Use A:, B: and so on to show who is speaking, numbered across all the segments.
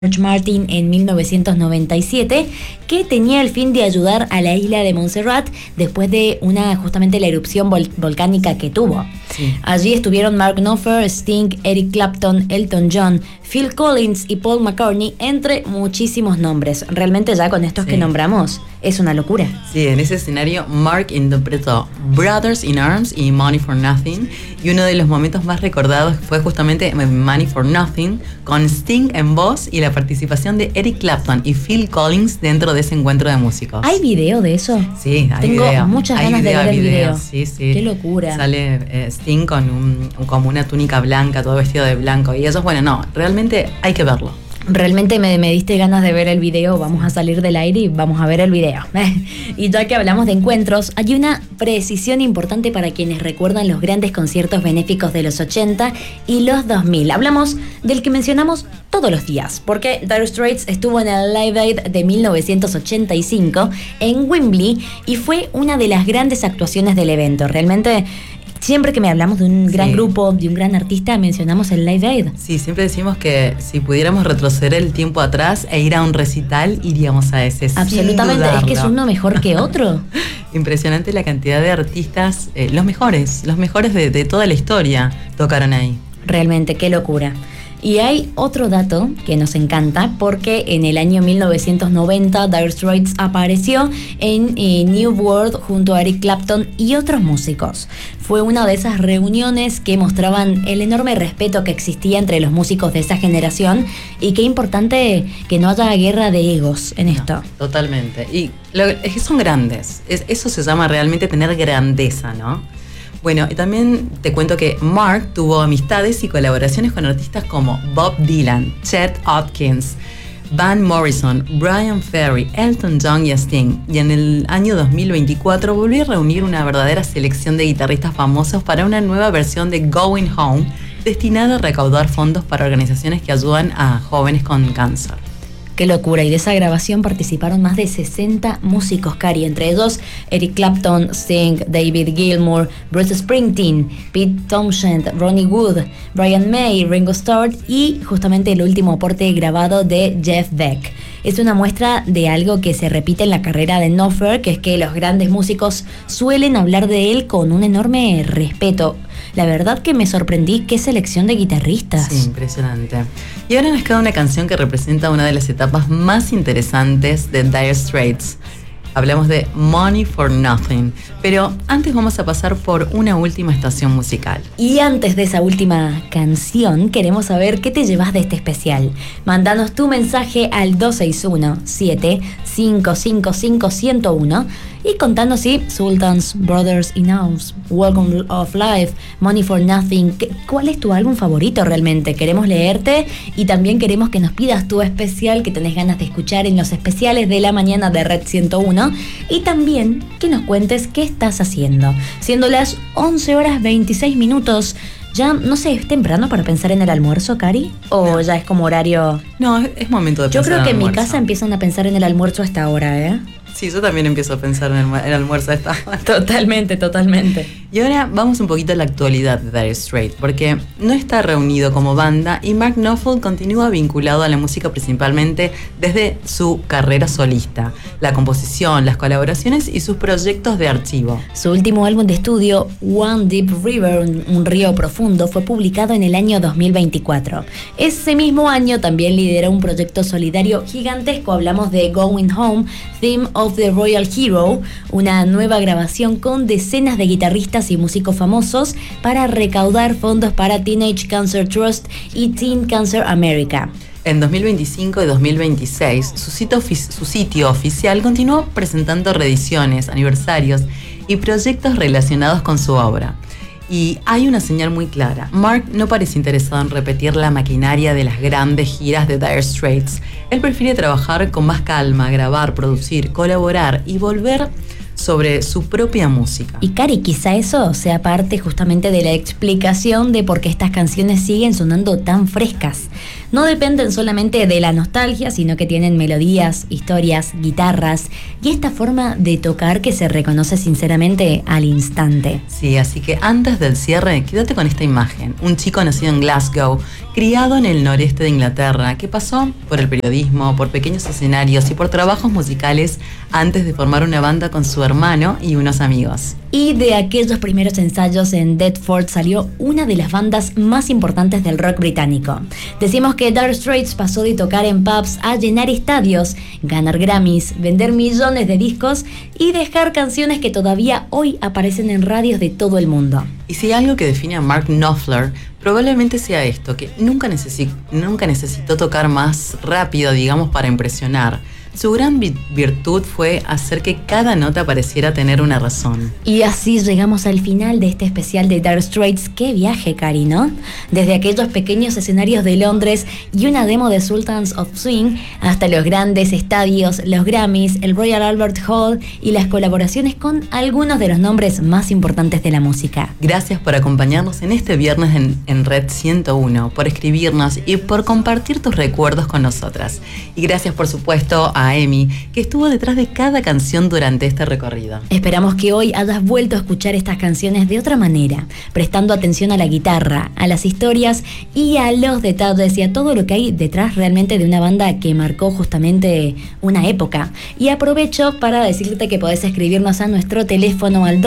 A: George Martin en 1997, que tenía el fin de ayudar a la isla de Montserrat después de justamente la erupción volcánica que tuvo.
B: Sí.
A: Allí estuvieron Mark Knopfler, Sting, Eric Clapton, Elton John, Phil Collins y Paul McCartney, entre muchísimos nombres. Realmente ya con estos que nombramos es una locura.
B: Sí, en ese escenario Mark interpretó Brothers in Arms y Money for Nothing, y uno de los momentos más recordados fue justamente Money for Nothing, con Sting en voz y la participación de Eric Clapton y Phil Collins dentro de ese encuentro de músicos.
A: ¿Hay video de eso?
B: Sí, hay
A: Tengo
B: video.
A: muchas ganas de ver el video.
B: Sí, sí.
A: Qué locura.
B: Sale Sting con como una túnica blanca, todo vestido de blanco, y ellos, bueno, no, realmente hay que verlo.
A: Realmente me diste ganas de ver el video. Vamos a salir del aire y vamos a ver el video. Y ya que hablamos de encuentros, hay una precisión importante para quienes recuerdan los grandes conciertos benéficos de los 80 y los 2000. Hablamos del que mencionamos todos los días, porque Dire Straits estuvo en el Live Aid de 1985 en Wembley y fue una de las grandes actuaciones del evento. Realmente, siempre que me hablamos de un gran grupo, de un gran artista, mencionamos el Live Aid.
B: Sí, siempre decimos que si pudiéramos retroceder el tiempo atrás e ir a un recital, iríamos a ese.
A: Absolutamente, es que es uno mejor que otro.
B: Impresionante la cantidad de artistas, los mejores de toda la historia tocaron ahí.
A: Realmente, qué locura. Y hay otro dato que nos encanta, porque en el año 1990 Dire Straits apareció en New World junto a Eric Clapton y otros músicos. Fue una de esas reuniones que mostraban el enorme respeto que existía entre los músicos de esa generación, y qué importante que no haya guerra de egos en esto.
B: Totalmente. Y es que son grandes. Eso se llama realmente tener grandeza, ¿no? Bueno, y también te cuento que Mark tuvo amistades y colaboraciones con artistas como Bob Dylan, Chet Atkins, Van Morrison, Bryan Ferry, Elton John y Sting. Y en el año 2024 volvió a reunir una verdadera selección de guitarristas famosos para una nueva versión de Going Home, destinada a recaudar fondos para organizaciones que ayudan a jóvenes con cáncer.
A: Qué locura, y de esa grabación participaron más de 60 músicos, Cari, entre ellos Eric Clapton, Sting, David Gilmour, Bruce Springsteen, Pete Townshend, Ronnie Wood, Brian May, Ringo Starr y justamente el último aporte grabado de Jeff Beck. Es una muestra de algo que se repite en la carrera de Knopfler, que es que los grandes músicos suelen hablar de él con un enorme respeto. La verdad que me sorprendí, qué selección de guitarristas.
B: Sí, impresionante. Y ahora nos queda una canción que representa una de las etapas más interesantes de Dire Straits. Hablamos de Money for Nothing, pero antes vamos a pasar por una última estación musical.
A: Y antes de esa última canción, queremos saber qué te llevas de este especial. Mándanos tu mensaje al 261-7555-101 y contanos si Sultans, Brothers in Arms, Welcome of Life, Money for Nothing, ¿cuál es tu álbum favorito realmente? Queremos leerte, y también queremos que nos pidas tu especial que tenés ganas de escuchar en los especiales de la mañana de Red 101, y también que nos cuentes qué estás haciendo. Siendo las 11:26, ya, no sé, ¿es temprano para pensar en el almuerzo, Cari? ¿O ya es como horario?
B: No, es momento de pensar.
A: Yo creo que en mi
B: almuerzo.
A: casa empiezan a pensar en el almuerzo a esta hora, ¿eh?
B: Sí, yo también empiezo a pensar en el almuerzo a esta hora.
A: Totalmente.
B: Y ahora vamos un poquito a la actualidad de Dire Straits, porque no está reunido como banda y Mark Knopfler continúa vinculado a la música principalmente desde su carrera solista, la composición, las colaboraciones y sus proyectos de archivo.
A: Su último álbum de estudio, One Deep River, un río profundo, fue publicado en el año 2024. Ese mismo año también lideró un proyecto solidario gigantesco. Hablamos de Going Home, Theme of the Royal Hero, una nueva grabación con decenas de guitarristas y músicos famosos para recaudar fondos para Teenage Cancer Trust y Teen Cancer America.
B: En 2025 y 2026, su sitio oficial continuó presentando reediciones, aniversarios y proyectos relacionados con su obra. Y hay una señal muy clara. Mark no parece interesado en repetir la maquinaria de las grandes giras de Dire Straits. Él prefiere trabajar con más calma, grabar, producir, colaborar y volver sobre su propia música.
A: Y Cari, quizá eso sea parte justamente de la explicación de por qué estas canciones siguen sonando tan frescas. no dependen solamente de la nostalgia, sino que tienen melodías, historias, guitarras y esta forma de tocar que se reconoce sinceramente al instante.
B: Sí, así que antes del cierre, quédate con esta imagen. Un chico nacido en Glasgow, criado en el noreste de Inglaterra, que pasó por el periodismo, por pequeños escenarios y por trabajos musicales antes de formar una banda con su hermano y unos amigos.
A: Y de aquellos primeros ensayos en Deptford salió una de las bandas más importantes del rock británico. Decimos que Dire Straits pasó de tocar en pubs a llenar estadios, ganar Grammys, vender millones de discos y dejar canciones que todavía hoy aparecen en radios de todo el mundo.
B: Y si algo que define a Mark Knopfler, probablemente sea esto, que nunca necesitó tocar más rápido, digamos, para impresionar. Su gran virtud fue hacer que cada nota pareciera tener una razón.
A: Y así llegamos al final de este especial de Dire Straits. ¡Qué viaje, Cari!, ¿no? Desde aquellos pequeños escenarios de Londres y una demo de Sultans of Swing hasta los grandes estadios, los Grammys, el Royal Albert Hall y las colaboraciones con algunos de los nombres más importantes de la música.
B: Gracias por acompañarnos en este viernes en Red 101, por escribirnos y por compartir tus recuerdos con nosotras. Y gracias, por supuesto, a Emi, que estuvo detrás de cada canción durante este recorrido.
A: Esperamos que hoy hayas vuelto a escuchar estas canciones de otra manera, prestando atención a la guitarra, a las historias y a los detalles y a todo lo que hay detrás realmente de una banda que marcó justamente una época. Y aprovecho para decirte que podés escribirnos a nuestro teléfono al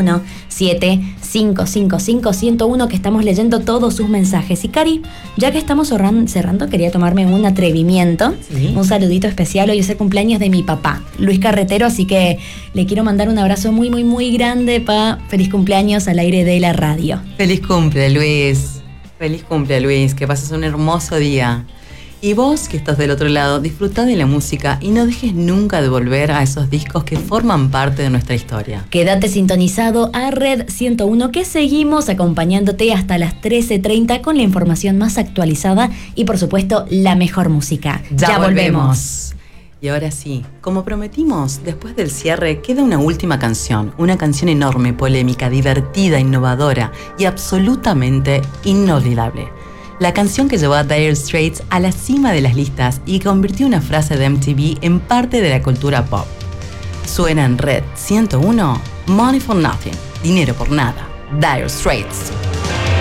A: 261-7555-101, que estamos leyendo todos sus mensajes. Y Cari, ya que estamos cerrando, quería tomarme un atrevimiento, ¿sí? Un saludito especial. Hoy es el cumpleaños de mi papá, Luis Carretero, así que le quiero mandar un abrazo muy, muy, muy grande, pa. Feliz cumpleaños al aire de la radio.
B: Feliz cumple, Luis. Feliz cumple, Luis. Que pases un hermoso día. Y vos, que estás del otro lado, disfrutá de la música y no dejes nunca de volver a esos discos que forman parte de nuestra historia.
A: Quédate sintonizado a Red 101, que seguimos acompañándote hasta las 13:30 con la información más actualizada y, por supuesto, la mejor música.
B: Ya volvemos. Y ahora sí, como prometimos, después del cierre queda una última canción. Una canción enorme, polémica, divertida, innovadora y absolutamente inolvidable. La canción que llevó a Dire Straits a la cima de las listas y convirtió una frase de MTV en parte de la cultura pop. Suena en Red 101, Money for Nothing, dinero por nada, Dire Straits.